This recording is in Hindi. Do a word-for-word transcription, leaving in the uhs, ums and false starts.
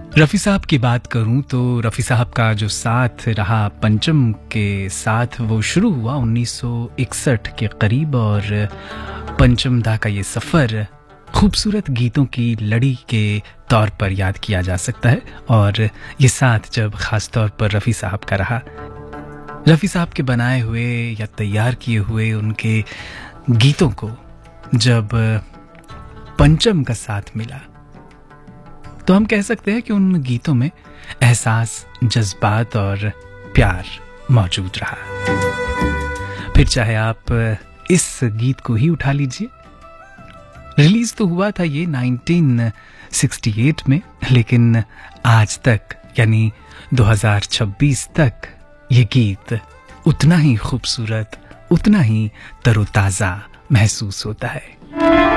रफ़ी साहब की बात करूं तो रफ़ी साहब का जो साथ रहा पंचम के साथ वो शुरू हुआ उन्नीस सौ इकसठ के करीब और पंचम दा का ये सफ़र खूबसूरत गीतों की लड़ी के तौर पर याद किया जा सकता है। और ये साथ जब ख़ास तौर पर रफ़ी साहब का रहा, रफ़ी साहब के बनाए हुए या तैयार किए हुए उनके गीतों को जब पंचम का साथ मिला तो हम कह सकते हैं कि उन गीतों में एहसास, जज्बात और प्यार मौजूद रहा। फिर चाहे आप इस गीत को ही उठा लीजिए, रिलीज तो हुआ था ये उन्नीस सौ अड़सठ में, लेकिन आज तक यानी दो हज़ार छब्बीस तक ये गीत उतना ही खूबसूरत, उतना ही तरोताज़ा महसूस होता है।